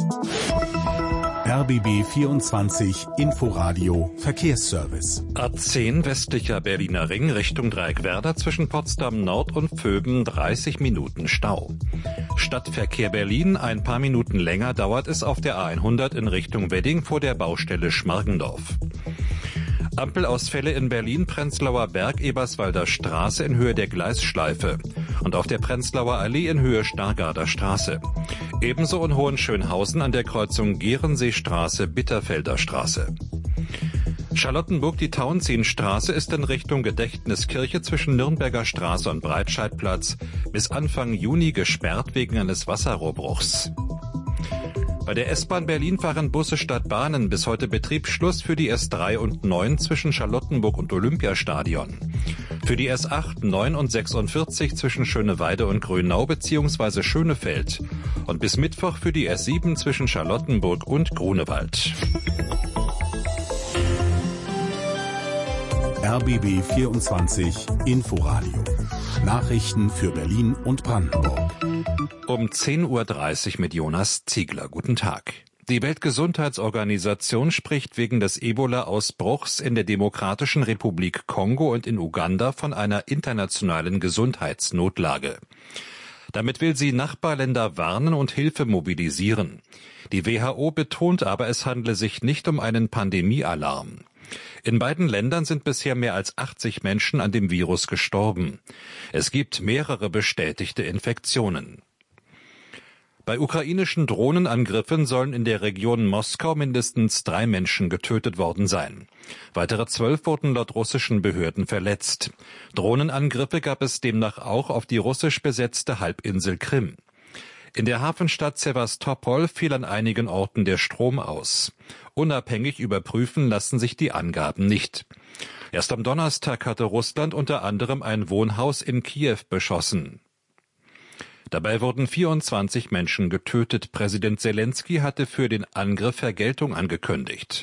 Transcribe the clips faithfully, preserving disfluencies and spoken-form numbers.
R B B vierundzwanzig Inforadio Verkehrsservice. A zehn westlicher Berliner Ring Richtung Dreieckwerder zwischen Potsdam Nord und Vöben dreißig Minuten Stau. Stadtverkehr Berlin, ein paar Minuten länger dauert es auf der A hundert in Richtung Wedding vor der Baustelle Schmargendorf. Ampelausfälle in Berlin, Prenzlauer Berg, Eberswalder Straße in Höhe der Gleisschleife und auf der Prenzlauer Allee in Höhe Stargarder Straße. Ebenso in Hohenschönhausen an der Kreuzung Gerenseestraße, Bitterfelder Straße. Charlottenburg, die Tauentzienstraße ist in Richtung Gedächtniskirche zwischen Nürnberger Straße und Breitscheidplatz bis Anfang Juni gesperrt wegen eines Wasserrohrbruchs. Bei der S-Bahn Berlin fahren Busse statt Bahnen. Bis heute Betriebsschluss für die S drei und neun zwischen Charlottenburg und Olympiastadion. Für die S acht, neun und sechsundvierzig zwischen Schöneweide und Grünau bzw. Schönefeld. Und bis Mittwoch für die S sieben zwischen Charlottenburg und Grunewald. R B B vierundzwanzig Inforadio. Nachrichten für Berlin und Brandenburg. Um zehn Uhr dreißig mit Jonas Ziegler. Guten Tag. Die Weltgesundheitsorganisation spricht wegen des Ebola-Ausbruchs in der Demokratischen Republik Kongo und in Uganda von einer internationalen Gesundheitsnotlage. Damit will sie Nachbarländer warnen und Hilfe mobilisieren. Die W H O betont aber, es handle sich nicht um einen Pandemiealarm. In beiden Ländern sind bisher mehr als achtzig Menschen an dem Virus gestorben. Es gibt mehrere bestätigte Infektionen. Bei ukrainischen Drohnenangriffen sollen in der Region Moskau mindestens drei Menschen getötet worden sein. Weitere zwölf wurden laut russischen Behörden verletzt. Drohnenangriffe gab es demnach auch auf die russisch besetzte Halbinsel Krim. In der Hafenstadt Sewastopol fiel an einigen Orten der Strom aus. Unabhängig überprüfen lassen sich die Angaben nicht. Erst am Donnerstag hatte Russland unter anderem ein Wohnhaus in Kiew beschossen. Dabei wurden vierundzwanzig Menschen getötet. Präsident Zelensky hatte für den Angriff Vergeltung angekündigt.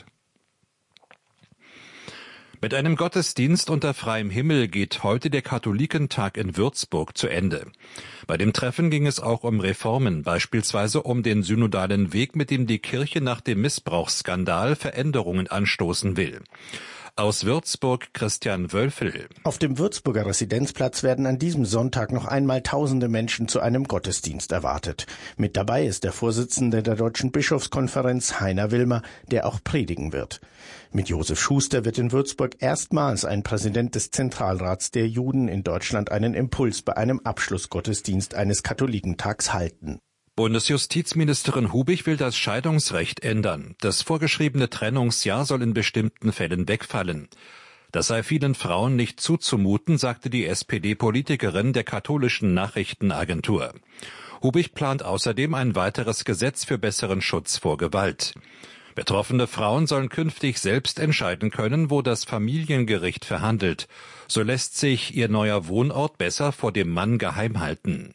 Mit einem Gottesdienst unter freiem Himmel geht heute der Katholikentag in Würzburg zu Ende. Bei dem Treffen ging es auch um Reformen, beispielsweise um den synodalen Weg, mit dem die Kirche nach dem Missbrauchsskandal Veränderungen anstoßen will. Aus Würzburg Christian Wölfel. Auf dem Würzburger Residenzplatz werden an diesem Sonntag noch einmal tausende Menschen zu einem Gottesdienst erwartet. Mit dabei ist der Vorsitzende der Deutschen Bischofskonferenz, Heiner Wilmer, der auch predigen wird. Mit Josef Schuster wird in Würzburg erstmals ein Präsident des Zentralrats der Juden in Deutschland einen Impuls bei einem Abschlussgottesdienst eines Katholikentags halten. Bundesjustizministerin Hubich will das Scheidungsrecht ändern. Das vorgeschriebene Trennungsjahr soll in bestimmten Fällen wegfallen. Das sei vielen Frauen nicht zuzumuten, sagte die S P D-Politikerin der katholischen Nachrichtenagentur. Hubich plant außerdem ein weiteres Gesetz für besseren Schutz vor Gewalt. Betroffene Frauen sollen künftig selbst entscheiden können, wo das Familiengericht verhandelt. So lässt sich ihr neuer Wohnort besser vor dem Mann geheim halten.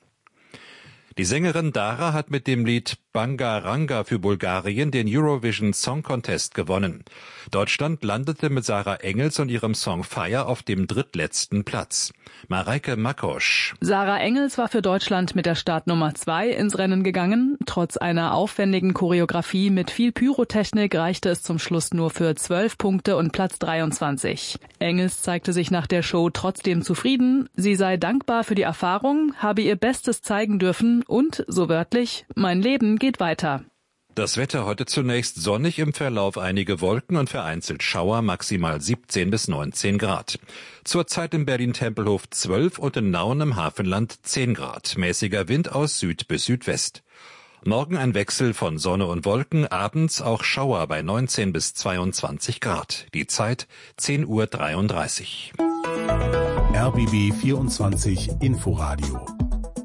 Die Sängerin Dara hat mit dem Lied Bangaranga für Bulgarien den Eurovision Song Contest gewonnen. Deutschland landete mit Sarah Engels und ihrem Song Fire auf dem drittletzten Platz. Mareike Makosch. Sarah Engels war für Deutschland mit der Startnummer zwei ins Rennen gegangen. Trotz einer aufwendigen Choreografie mit viel Pyrotechnik reichte es zum Schluss nur für zwölf Punkte und Platz dreiundzwanzig. Engels zeigte sich nach der Show trotzdem zufrieden. Sie sei dankbar für die Erfahrung, habe ihr Bestes zeigen dürfen und, so wörtlich, mein Leben geht weiter. Das Wetter heute zunächst sonnig, im Verlauf einige Wolken und vereinzelt Schauer, maximal siebzehn bis neunzehn Grad. Zurzeit in Berlin-Tempelhof zwölf und in Nauen im Hafenland zehn Grad. Mäßiger Wind aus Süd bis Südwest. Morgen ein Wechsel von Sonne und Wolken, abends auch Schauer bei neunzehn bis zweiundzwanzig Grad. Die Zeit zehn Uhr dreiunddreißig. R B B vierundzwanzig Inforadio